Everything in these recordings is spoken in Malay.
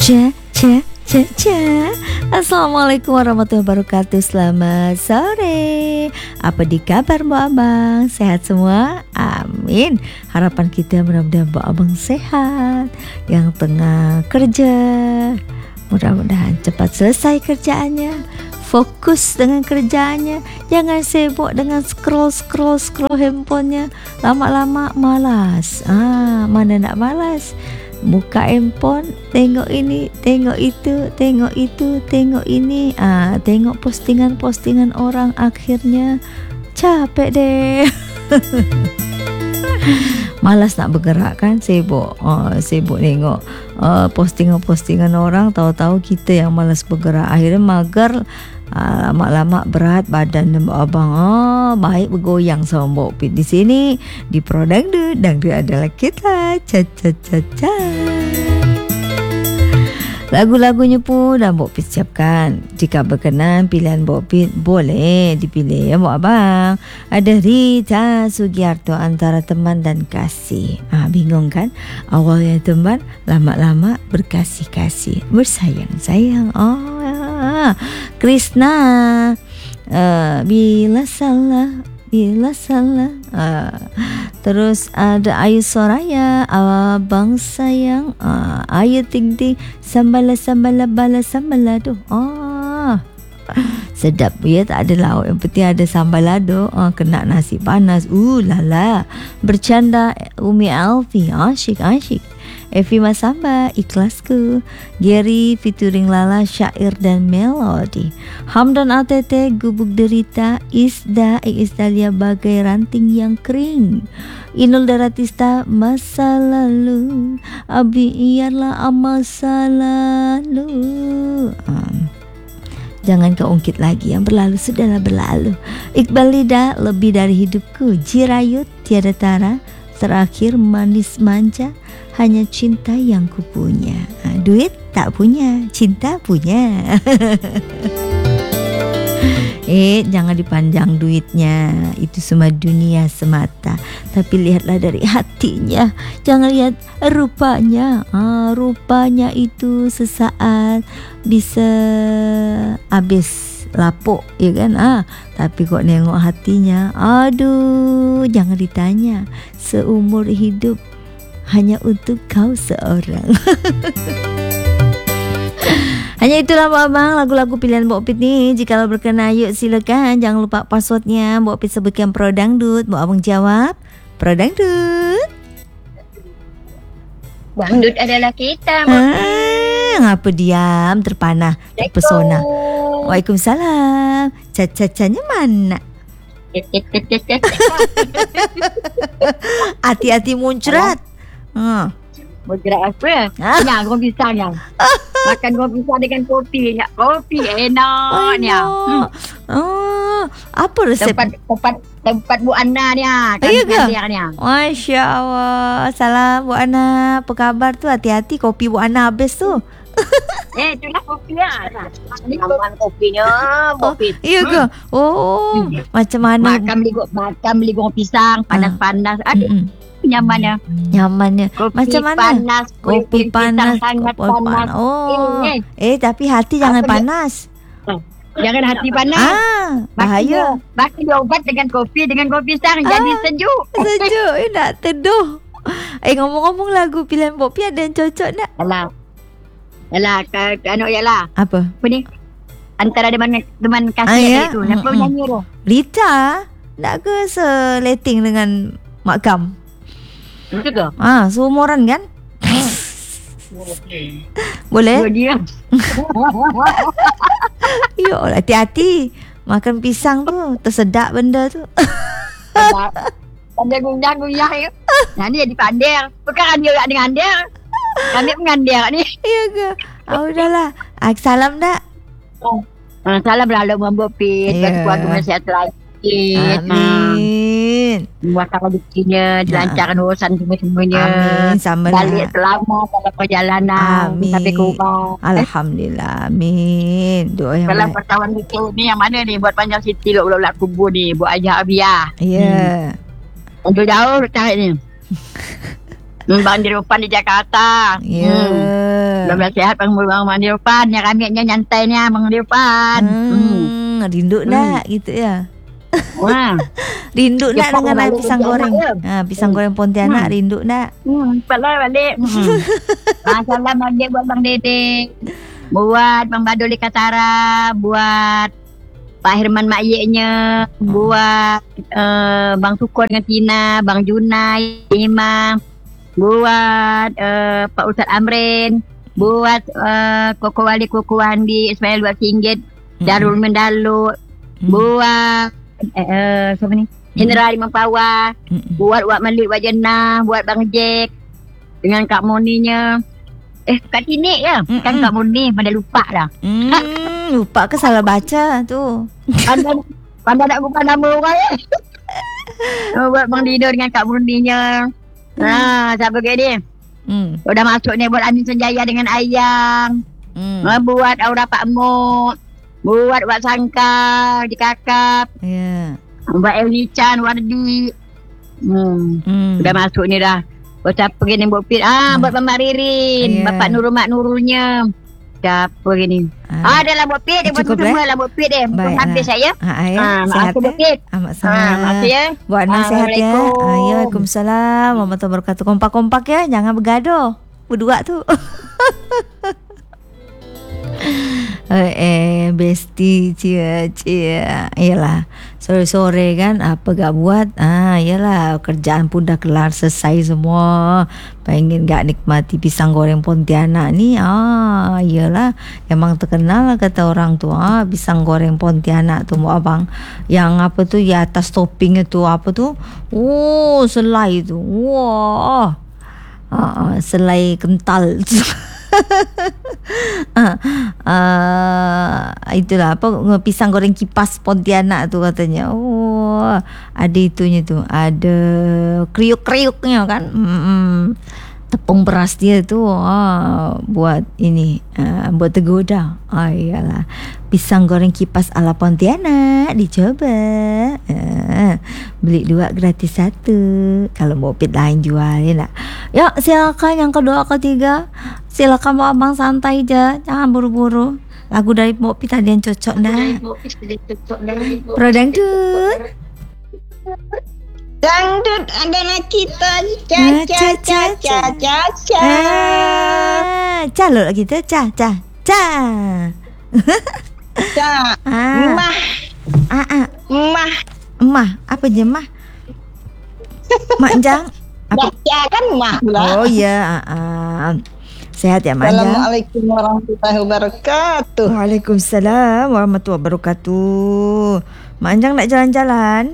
Assalamualaikum warahmatullahi wabarakatuh. Selamat sore. Apa di kabar Mbak Abang? Sehat semua? Amin. Harapan kita mudah-mudahan Mbak Abang sehat. Yang tengah kerja, mudah-mudahan cepat selesai kerjaannya. Fokus dengan kerjaannya. Jangan sibuk dengan scroll handphonenya. Lama-lama malas. Mana nak malas? Buka handphone, tengok ini, tengok itu, tengok itu, tengok ini, tengok postingan orang, akhirnya capek deh. Malas nak bergerak kan, sibuk tengok postingan orang, tahu-tahu kita yang malas bergerak, akhirnya mager. Lama-lama berat badan abang. Baik bergoyang sama Mbok Pit di sini di Pro Dangdut. Dangdut adalah kita. Lagu-lagunya pun dah Mbok Pit siapkan. Jika berkenan pilihan Mbok Pit boleh dipilih ya Mbok Abang. Ada Rita Sugiarto, Antara Teman dan Kasih. Bingung kan? Awalnya teman, lama-lama berkasih-kasih, bersayang-sayang. Krishna, Bila Salah. Terus ada Ayu Soraya, Abang Sayang, Ayu Ting Ting, Sambala Bala Sambala. Sedap ya, tak ada lauk, yang penting ada sambal lado. Kena nasi panas, lala. Bercanda Umi Alfi, asyik. Evi Masamba, Ikhlasku. Gary featuring Lala, Syair dan Melody. Hamdan ATT, Gubuk Derita. Isdalia, Bagai Ranting yang Kering. Inul Daratista, Masa Lalu. Biarlah masa lalu. Jangan kau ungkit lagi, yang berlalu sudahlah berlalu. Iqbal Lida, Lebih Dari Hidupku. Jirayut, Tiada Tara. Terakhir Manis Manja, Hanya Cinta Yang Kupunya. Duit tak punya, cinta punya. Jangan dipandang duitnya, itu semua dunia semata. Tapi lihatlah dari hatinya, jangan lihat rupanya. Rupanya itu sesaat bisa habis lapuk, ya kan? Tapi kok nengok hatinya, aduh, jangan ditanya. Seumur hidup hanya untuk kau seorang. Hanya itulah Mbak Abang, lagu-lagu pilihan Mbok Pit ni. Jikalau berkenan, yuk silakan. Jangan lupa passwordnya. Mbok Pit sebutkan Pro Dangdut, Mbok Abang jawab Pro Dangdut. Dangdut adalah kita. Ngapa diam, terpanah, terpesona. Waalaikumsalam. Cacanya mana? Hati-hati muncrat. Muncrat apa? Yang kopi pisang yang. Makan kopi pisang dengan kopi. Kopi enaknya. Apa resep? Tempat Bu Ana ni. Masya Allah. Salam Bu Ana. Apa khabar tu? Hati-hati kopi Bu Ana habis tu. Itulah kopi lah. Ini kopinya. Kopi. Iya ke? Macam mana? Makan beli kopi pisang. Panas-panas. Aduh. Nyamannya. Macam mana? Kopi panas. Sangat panas. Tapi hati jangan panas. Jangan hati panas. Bahaya. Baki diobat dengan kopi pisang. Jadi sejuk. Sejuk. Nak teduh. Ngomong-ngomong lagu pilihan Mbok Pit ada yang cocok tak? Yalah, yalah. Apa ni? Antara teman kasih itu. Siapa menyanyi tu? Rita. Tak ke seleting dengan Mak Kam? Itu ke? Seumuran kan? Boleh? Yuk, hati-hati. Makan pisang tu, tersedak benda tu. Pandai-gunyah ya. Nah, ni jadi pandai. Bukan dia dengan dia. Kami mengandar ni. Iya ke? Udahlah. Salam tak? Salam lalu Mbok Pit. Keluarga sihat lagi. Amin. Muasakan rezekinya, dilancarkan urusan semuanya. Amin. Sama balik selamat dalam perjalanan. Amin. Sampai ke rumah. Alhamdulillah. Amin. Doa yang dalam pertawan itu ni yang mana ni buat panjang siti ulat kubur ni buat ajak Abia. Ya. Untuk jauh tarik ni. Bang di depan di Jakarta. Ya. Dah sihat bang di depan. Yang ramainya nyantainya bang di depan. Rindu nak gitu ya. Wah. Rindu nak Cepat dengan balik pisang goreng. Pontianak, Pisang goreng Pontianak rindu nak. Balik. Salam balik buat Bang Dede. Buat Bang Badul di Katara. Buat Pak Herman mak yeknya. Buat Bang Sukor dengan Tina. Bang Junai, Imam. Buat Pak Ustaz Amrin. Buat Koko Wali Koko Wandi Ismail buat Singgit. Darul Mendalu. Buat siapa ni? General Mempawah. Buat Wak Malik Wak Jenah. Buat Bang Jack dengan Kak Moninya. Kak Tinik ya. Kan Kak Moni pada lupa dah. Lupa ke salah baca tu. Pandai nak buka nama orang ya. Buat Bang Dino dengan Kak Moninya. Siapa ke dia? Udah masuk ni buat Amin Senjaya dengan Ayang. Buat Aura Pak Mok. Buat Wak Sangkar di Kakap. Ya. Buat Elni Chan Wardi. Udah masuk ni dah. Buat siapa gini buat Pit. Buat Mama Ririn. Bapak Nurul Mak Nurulnya. Siapa gini. Adalah buat Pit. Dia buat semua lah buat Pit dia. Belum habis saya. Sehat ya. Amat sama. Buat Anak sehat ya. Waalaikumsalam warahmatullahi wabarakatuh. Kompak-kompak ya. Jangan bergaduh. Berdua tu. Besti cia. Yalah, sore-sore kan apa gak buat. Yalah, kerjaan pun dah kelar selesai semua. Pengen gak nikmati pisang goreng Pontianak ni. Yalah, emang terkenal kata orang tu. Pisang goreng Pontianak tu abang. Yang apa tu ya atas topping itu apa tu? Selai tu. Wah. Selai kental tu. Itulah apa pisang goreng kipas Pontianak tu katanya. Ada itunya tu, ada kriuk-kriuknya kan. Tepung beras dia tu buat ini buat tergoda. Iyalah, pisang goreng kipas ala Pontianak dicoba. Beli 2 gratis 1 kalau mau pit lain jual ya nak. Ya silakan yang kedua ketiga. Silakan mau abang santai je, jangan buru-buru. Lagu dari Mopi tadi yang cocok dah. Pro dangdut. Dangdut adalah kita. Calok lah kita. Mah. Apa je mah? Mak Jang. Baca kan mah pula. Oh ya. Sehat ya Mak Jang. Assalamualaikum warahmatullahi wabarakatuh. Waalaikumsalam warahmatullahi wabarakatuh. Mak Jang nak jalan-jalan?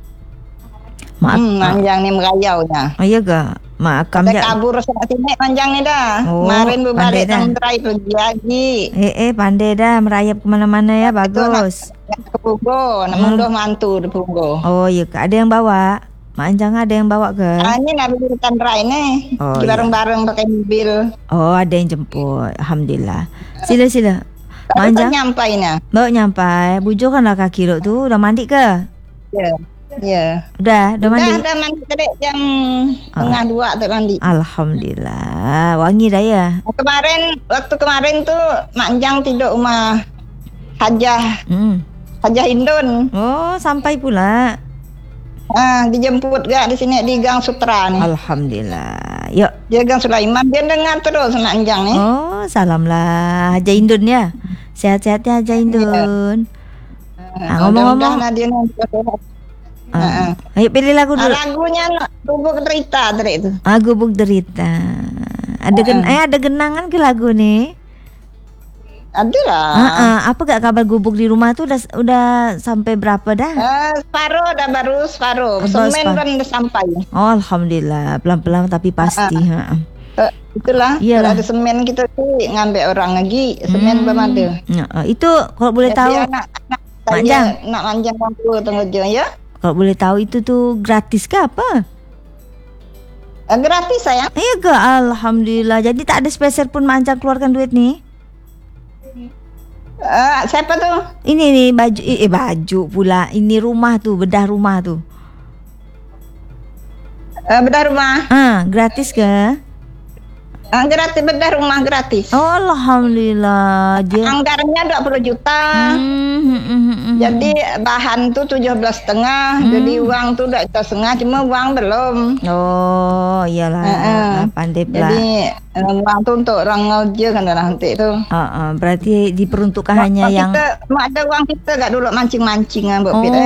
Manjang ni merayaunya. Ya ke? Mak Akam je. Kabur sana sini Manjang ni dah. Kemarin berbalik tangrai pergi lagi. Pandai dah merayap ke mana-mana ya. Bagus. Nak ke Pugo, nak mundur mantu di Pugo. Oh ya ke? Ada yang bawa? Mak Anjang ada yang bawa ke? Ini nak pergi tangrai ni. Bareng-bareng pakai mobil. Ada yang jemput. Alhamdulillah. Sila. Mak Anjang nyampai ni. Bawa nyampai. Bujurkanlah kaki lo tu. Dah mandi ke? Ya. Dah mandi. Dah mandi tadi jam 1:30 tak mandi. Alhamdulillah. Wangi dah ya. Waktu kemarin tu Mak Anjang tidur rumah Hajah. Hajah Indun. Sampai pula. Dijemput gak di sini di Gang Sutra ni. Alhamdulillah. Yuk. Dia Gang Sulaiman, dia dengar terus Mak Anjang ni. Salamlah Hajah Indun ya. Sehat-sehat ya Hajah Indun. Ngomong-ngomong dia nanti sehat. Ayo pilih lagu dulu. Lagunya Gubuk Derita tadi itu. Gubuk Derita. Ada genangan ke lagu ni? Ada lah. Apa gak kabar gubuk di rumah tu udah sampai berapa dah? Separuh. Semen kan udah sampai. Alhamdulillah, pelan-pelan tapi pasti. Itulah. Kalau ada semen kita ngambil orang lagi. Semen belum ada. Itu kalau boleh tahu. Nak manjang lampu tengok je ya. Kalau boleh tahu itu tuh gratis ke apa? Gratis sayang. Iya ke? Alhamdulillah. Jadi tak ada spesial pun Mak Anjang keluarkan duit nih. Siapa tuh? Ini nih baju. Baju pula. Ini rumah tuh, bedah rumah tuh. Bedah rumah. Gratis ke? Gratis, bedah rumah gratis. Oh, alhamdulillah. Anggarannya 20 juta. Jadi bahan tuh 17,5. Jadi uang tuh 2,5 juta, cuma uang belum. Oh, iyalah. Pandai pula. Jadi uang tuh untuk orang kerja kan nanti itu. Berarti diperuntukkan hanya yang ada uang kita gak dulu mancing-mancing Mbak Pit.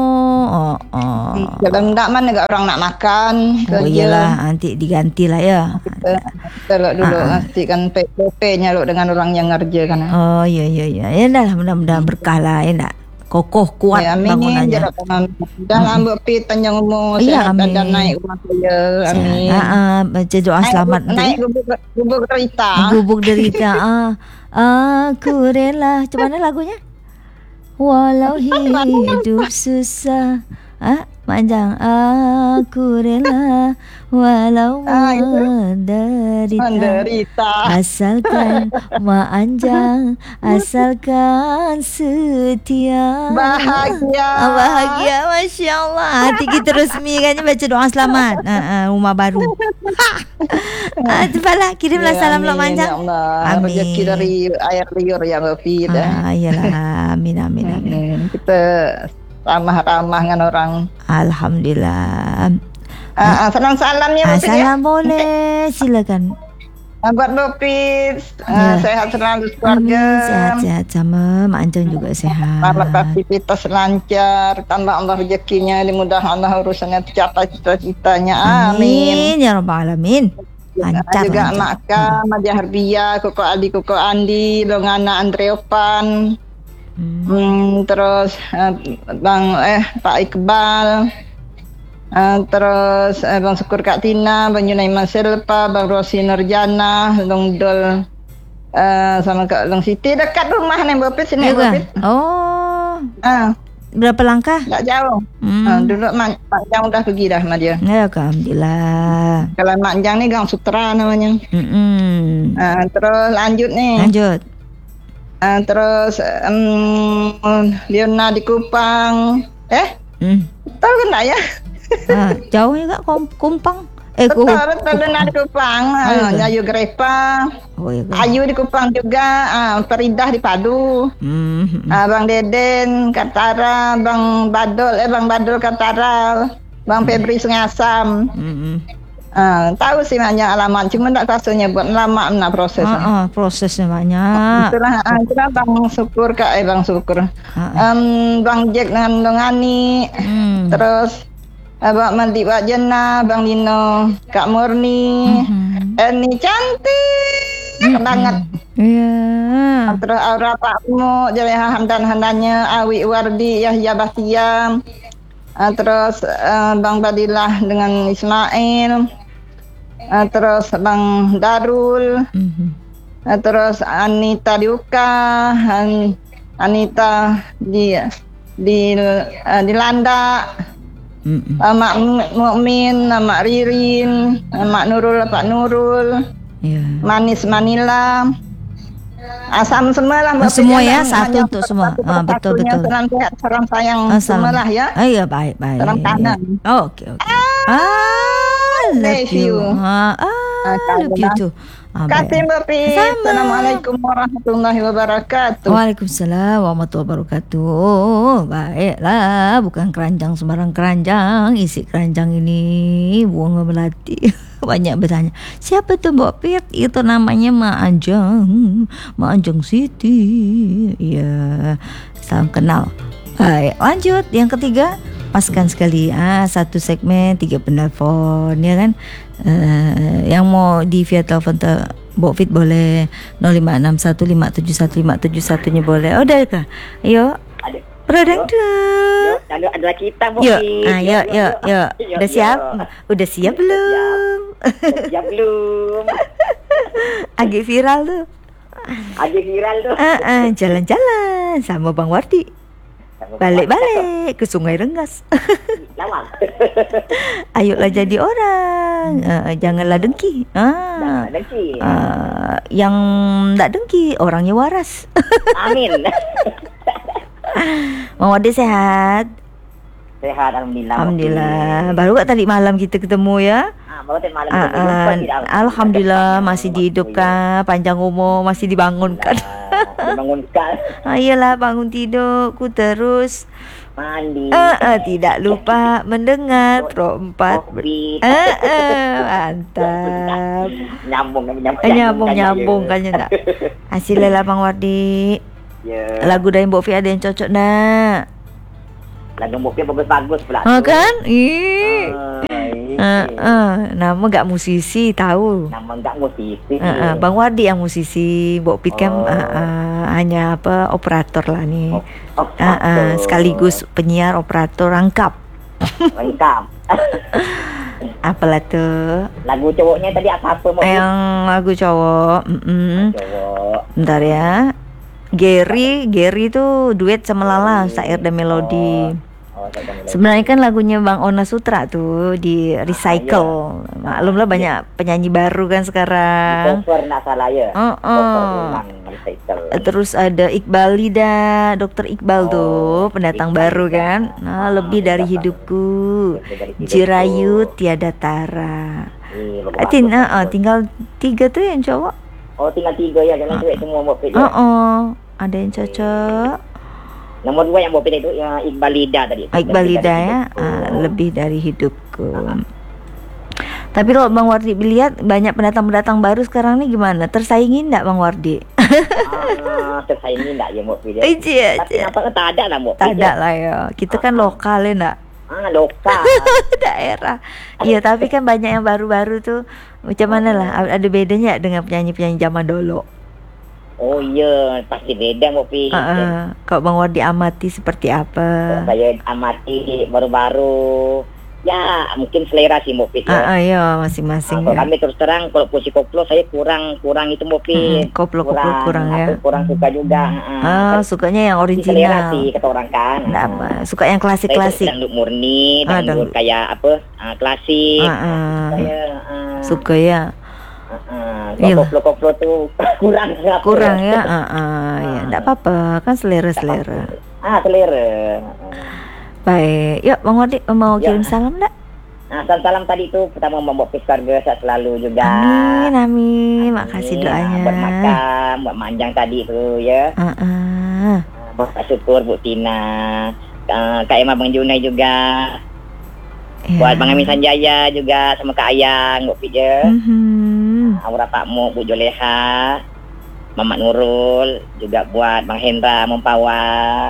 Kalau enggak mana gak orang nak makan. Oh iyalah, nanti diganti lah ya. Kalau dulu nanti kan PP-nya lo dengan orang yang ngerja kan. Oh iya. Ya dah mudah-mudahan berkah lah ya nak. Kokoh kuat bangunannya. Dan Mbak Pit panjang umur, sehat dan naik rumah saya. Amin. Baca doa selamat naik gubuk derita. Gubuk derita. Aku rela. Coba mana lagunya? Walau hidup susah. Panjang. Aku rela walau menderita, asalkan manjang, asalkan setia, bahagia. Masya Allah, hati kita resmi kan baca doa selamat rumah baru. Cepatlah kirimlah salam lo manjang. Amin. Rezeki dari air liur ya Mbak Fit. Iyalah, amin. Kita ramah-ramah dengan orang. Alhamdulillah. Salam ya. Salam boleh, silakan. Buat Bopis, sehat selalu keluarga. Sehat-sehat sama Mak Anjang juga sehat. Aktivitas lancar, tambah Allah rezekinya, dimudahkan Allah urusannya, tercapai cita-citanya. Amin. Ya Rabbal Alamin. Lancar. Juga Mak Kam, Madia Harbia, Koko Adi, Koko Andi, Longana Andreopan. Terus Pak Iqbal, terus Bang Syukur Kak Tina, Bang Yunaiman Selpa, Bang Rosi Nurjana, Long Dol, sama Kak Long Siti, dekat rumah nih Mbak Pit, sini Mbak Pit. Oh. Berapa langkah? Nggak jauh. Dulu Mak Jang udah pergi dah sama dia. Ya, alhamdulillah. Kalau Mak Jang nih Gang Sutra namanya. Terus lanjut nih. Terus Liona di Kupang. Tahu kan tak ya? Jauh juga Kumpang. Betul Liona di Kupang. Nyayu Grepa. Ayu di Kupang juga. Peridah di Padu. Bang Deden Katara, Bang Badul Katara, Bang Febri Sungai Asam. Tahu sih banyak alamat, cuma tak kasihnya buat lama prosesnya. Prosesnya banyak. Itulah Bang Syukur Bang Syukur. Bang Jack dengan Dongani. Terus Abang Mandi Wak Jenah, Bang Lino, Kak Murni. Ini cantik banget. Iya. Terus Aura Pak Mu, Jaleha Hamdan Handanya, Awi Wardi, Yahya Bahtiam. Terus Bang Badilah dengan Ismail. Terus Bang Darul. Terus Anita Diuka, Anita di Landa. Mak Mukmin, Mak Ririn, Mak Nurul, Pak Nurul. Manis Manila. Asam semua lah Mbak. Semua ya, satu untuk semua. Betul. Salam sehat, salam sayang semua lah ya. Iya, baik. Salam kanan. Oke. Love you. Love you too. Kasih Mbak Pi. Assalamualaikum warahmatullahi wabarakatuh. Waalaikumsalam warahmatullahi wabarakatuh. Baiklah, bukan keranjang sembarang keranjang. Isi keranjang ini bunga melati. Banyak bertanya, siapa tuh Mbak Pit? Itu namanya Mak Anjang Siti. Ya, salam kenal. Baik, lanjut yang ketiga. Paskan sekali satu segmen 3 penelpon ya kan. Yang mau di via telepon Mbok Fit boleh 0561571571 nya boleh. Udah kah? Ayo. Brodeng tuh. Lalu adalah kita Mbok Fit. Yuk. Udah siap? Udah siap belum? Siap belum? Agak viral tuh. Jalan-jalan sama Bang Wardi. Balik-balik ke Sungai Rengas. Ayolah jadi orang. Janganlah dengki. Yang tak dengki orangnya waras. Amin. Mau ada sehat. Sehat, alhamdulillah. Alhamdulillah. Baru kat tadi malam kita ketemu ya. Baru tadi malam kita alhamdulillah masih dihidupkan, panjang umur, masih dibangunkan. Dibangunkan. Iyalah, bangun tidur ku terus mandi. Tidak lupa mendengar Pro 4. Mantap. Nyambung kan ya nak. Hasilnya lah Bang Wardi. Ya. Lagu dari Mbok Fi ada yang cocok nak? Lagu Mbok Fi bagus-bagus pula. Kan? Nama gak musisi tahu. Nama gak musisi. Bang Wardi yang musisi, Mbok Fi kan hanya operator lah nih. Sekaligus penyiar, operator lengkap. Apalah tuh? Lagu cowoknya tadi apa Mbok Fi? Yang lagu cowok. Cowok. Bentar ya. Gary tuh duet sama Lala, Syair dan Melodi. Sebenarnya kan lagunya Bang Ona Sutra tuh di recycle. Maklumlah banyak penyanyi baru kan sekarang. Cover nak salah ya. Terus ada Iqbal Lida, Dokter Iqbal tuh pendatang baru kan. Nah, lebih dari hidupku, Jirayu Tiada Tara. Tinggal 3 tuh yang cowok. Tinggal 3 ya, jangan duit semua Mbok Fi. Ada yang cocok. Nomor 2 yang Mbok Fi itu yang Iqbal Lida tadi. Iqbal Lida ya, lebih dari hidupku. Tapi kalau Bang Wardi lihat banyak pendatang baru sekarang nih gimana? Tersaingi enggak Bang Wardi? Tersaingi enggak ya Mbok Fi? Tapi apa tak ada lah Mbok Fi. Tak ada lah ya. Kita kan lokal ya enggak? Lokal. Daerah. Iya, tapi kan banyak yang baru-baru tuh. Macam mana lah? Ada bedanya dengan penyanyi-penyanyi zaman dulu? Oh iya, pasti beda Mbok Fi. Kalau Bang Wardi amati seperti apa? Saya amati baru-baru. Ya, mungkin selera sih Mbok Fi. Iya, masing-masing. Kalau kami terus terang, kalau puisi koplo saya kurang itu Mbok Fi. Koplo kurang ya. Kurang suka juga. Sukanya yang original. Selera sih kata orang kan. Suka yang klasik-klasik. Dangdut murni, dangdut kayak apa? Klasik. Saya suka ya. Koplo tuh kurang ya. Ya, enggak apa-apa, kan selera. Selera. Baik, yuk Bang Wardi mau kirim salam enggak? Salam tadi itu pertama Mbok Fi keluarga sehat selalu juga. Amin. Makasih doanya. Buat makam, buat manjang tadi itu ya. Bapak syukur Bu Tina, Kak Emma Bang Junai juga. Buat Bang Amin Sanjaya juga sama Kak Ayang Mbok Fi ya. Aura Pak Mo, Bu Joleha, Mamat Nurul, juga buat Bang Hendra Mempawa,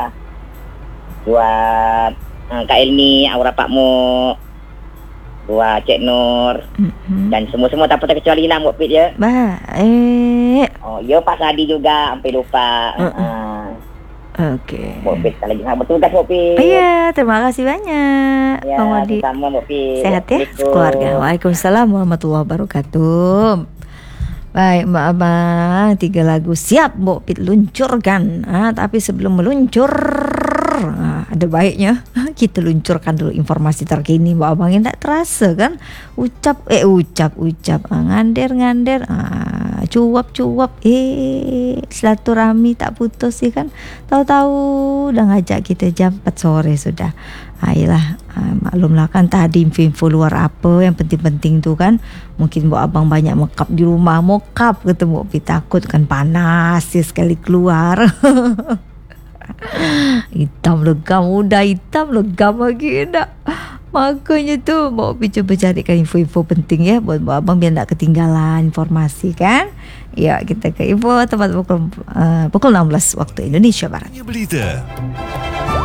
buat Kak Elni, Aura Pak Mo, buat Cik Nur, dan semua tak terkecuali lah Mbok Fi ya. Baik. Ya Pak Sadi juga, sampai lupa. Oke. Mbok Fi lagi bertugas Mbok Fi. Iya, terima kasih banyak Bang Wardi. Sama Mbok Fi. Sehat ya keluarga. Waalaikumsalam warahmatullahi wabarakatuh. Baik Mbak Abang, 3 lagu siap Mbok Fi luncurkan. Tapi sebelum meluncur, ada baiknya kita luncurkan dulu informasi terkini Mbak Abang. Tidak terasa kan? Ucap ngander, cuap, silaturahmi tak putus sih kan. Tahu-tahu udah ngajak kita jam 4 sore sudah. Ayolah, maklumlah kan tadi info luar apa yang penting-penting tuh kan. Mungkin Mbak Abang banyak mekap di rumah, mokap ketemu Pi, takut kan panas ya sekali keluar. Hitam legam lagi enggak. Makanya tuh mau coba carikan info-info penting ya buat Mbak Abang biar enggak ketinggalan informasi kan. Ya, kita ke info tempat pukul 16 waktu Indonesia Barat. Berita